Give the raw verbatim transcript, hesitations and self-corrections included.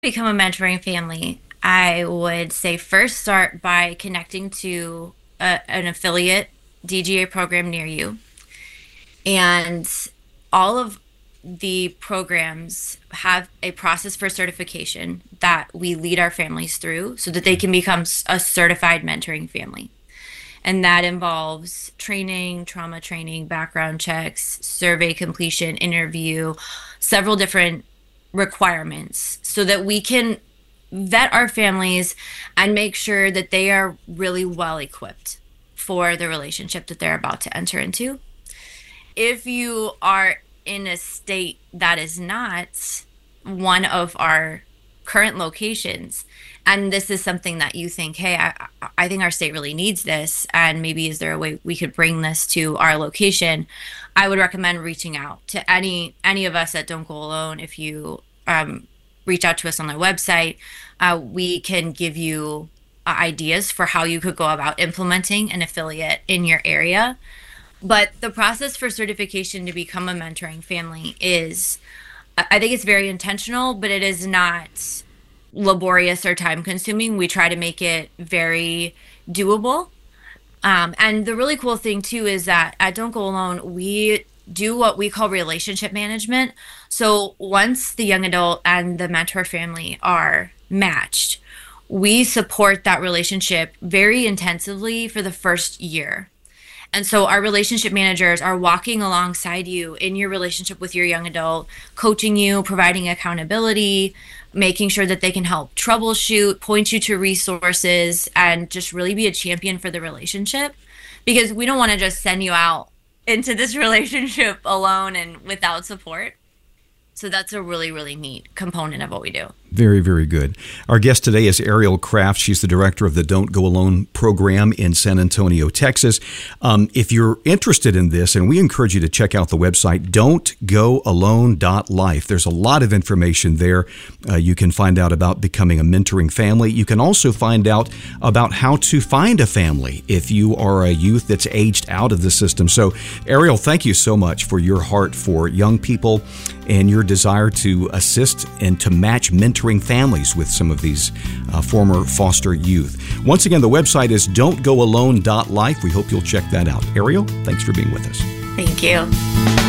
Become a mentoring family, I would say first start by connecting to a, an affiliate D G A program near you. And all of the programs have a process for certification that we lead our families through so that they can become a certified mentoring family. And that involves training, trauma training, background checks, survey completion, interview, several different requirements so that we can vet our families and make sure that they are really well equipped for the relationship that they're about to enter into. If you are in a state that is not one of our current locations, and this is something that you think, hey, I, I think our state really needs this, and maybe is there a way we could bring this to our location, I would recommend reaching out to any any of us at Don't Go Alone. If you um, reach out to us on our website, uh, we can give you uh, ideas for how you could go about implementing an affiliate in your area. But the process for certification to become a mentoring family is, I think it's very intentional, but it is not laborious or time consuming. We try to make it very doable. Um, and the really cool thing too is that at Don't Go Alone, we do what we call relationship management. So once the young adult and the mentor family are matched, we support that relationship very intensively for the first year. And so our relationship managers are walking alongside you in your relationship with your young adult, coaching you, providing accountability, making sure that they can help troubleshoot, point you to resources, and just really be a champion for the relationship. Because we don't want to just send you out into this relationship alone and without support. So that's a really, really neat component of what we do. Very, very good. Our guest today is Ariel Kraft. She's the director of the Don't Go Alone program in San Antonio, Texas. Um, if you're interested in this, and we encourage you to check out the website, don't go alone dot life. There's a lot of information there. Uh, you can find out about becoming a mentoring family. You can also find out about how to find a family if you are a youth that's aged out of the system. So, Ariel, thank you so much for your heart for young people and your desire to assist and to match mentoring families with some of these uh, former foster youth. Once again, the website is don't go alone dot life. We hope you'll check that out. Ariel, thanks for being with us. Thank you.